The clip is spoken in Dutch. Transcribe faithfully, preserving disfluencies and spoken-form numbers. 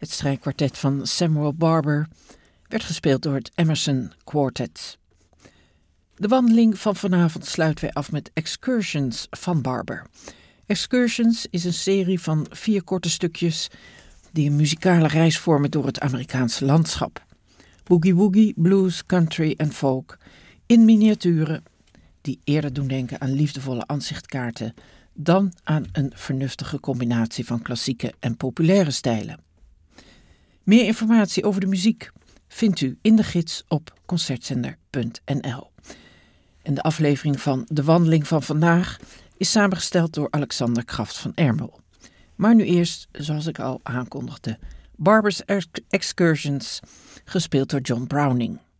Het strijkkwartet van Samuel Barber werd gespeeld door het Emerson Quartet. De wandeling van vanavond sluiten wij af met Excursions van Barber. Excursions is een serie van vier korte stukjes die een muzikale reis vormen door het Amerikaanse landschap. Boogie-woogie, blues, country en folk in miniaturen die eerder doen denken aan liefdevolle aanzichtkaarten dan aan een vernuftige combinatie van klassieke en populaire stijlen. Meer informatie over de muziek vindt u in de gids op concertzender punt n l. En de aflevering van De Wandeling van vandaag is samengesteld door Alexander Kraft van Ermel. Maar nu eerst, zoals ik al aankondigde, Barber's Excursions, gespeeld door John Browning.